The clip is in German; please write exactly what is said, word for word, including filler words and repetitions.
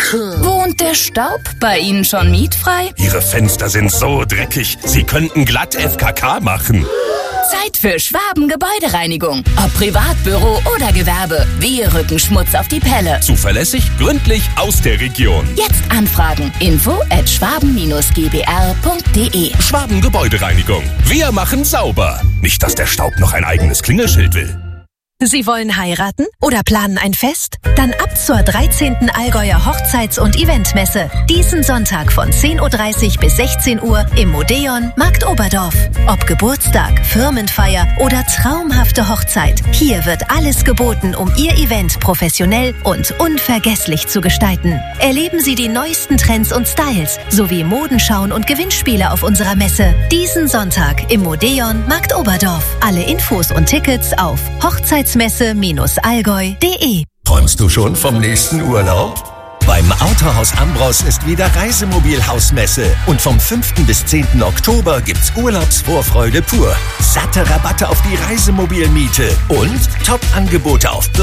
Wohnt der Staub bei Ihnen schon mietfrei? Ihre Fenster sind so dreckig, Sie könnten glatt F K K machen. Zeit für Schwaben Gebäudereinigung. Ob Privatbüro oder Gewerbe, wir rücken Schmutz auf die Pelle. Zuverlässig, gründlich, aus der Region. Jetzt anfragen. Info at schwaben Bindestrich g b r punkt d e. Schwaben Gebäudereinigung. Wir machen sauber. Nicht, dass der Staub noch ein eigenes Klingelschild will. Sie wollen heiraten oder planen ein Fest? Dann ab zur dreizehnten Allgäuer Hochzeits- und Eventmesse. Diesen Sonntag von zehn Uhr dreißig bis sechzehn Uhr im Odeon Markt Oberdorf. Ob Geburtstag, Firmenfeier oder traumhafte Hochzeit, hier wird alles geboten, um Ihr Event professionell und unvergesslich zu gestalten. Erleben Sie die neuesten Trends und Styles sowie Modenschauen und Gewinnspiele auf unserer Messe. Diesen Sonntag im Odeon Markt Oberdorf. Alle Infos und Tickets auf Hochzeitsmesse Allgäu punkt de. Träumst du schon vom nächsten Urlaub? Beim Autohaus Ambros ist wieder Reisemobil-Hausmesse und vom fünften bis zehnten Oktober gibt's Urlaubsvorfreude pur. Satte Rabatte auf die Reisemobilmiete und Top-Angebote auf